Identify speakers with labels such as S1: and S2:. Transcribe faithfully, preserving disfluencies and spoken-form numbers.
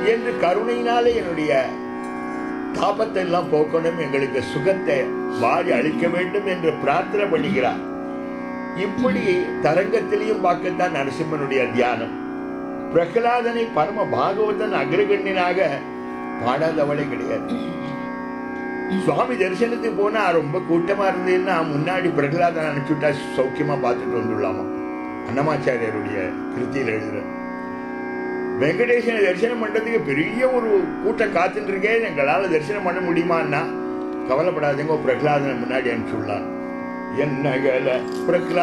S1: என்று கருணையினாலே என்னுடைய தாபத்தை எல்லாம் போக்கணும், எங்களுக்கு சுகத்தை வாரி அளிக்க வேண்டும் என்று பிரார்த்தனை பண்ணுகிறார். இப்படி தரங்கத்திலையும் பார்க்கத்தான் நரசிம்மனுடைய தியானம். பிரகலாதனை பரம பாகவதன் அக்ரகண்யனாக பாடாதவளே கிடையாது. சுவாமி தரிசனத்துக்கு போனா ரொம்ப கூட்டமா இருந்ததுன்னா முன்னாடி பிரகலாதன் அனுப்பிச்சுட்டா சௌக்கியமா பார்த்துட்டு வந்துடலாமா. அன்னமாச்சாரியருடைய கிருத்தியில் எழுதுற வெங்கடேசனை தரிசனம் பண்றதுக்கு பெரிய ஒரு கூட்டம் காத்துட்டு இருக்கேன், எங்களால தரிசனம் பண்ண முடியுமான்னா கவலைப்படாதீங்க, பிரகலாதனை முன்னாடி அனுப்பிச்சுடலாம். என்ன பிரகலாத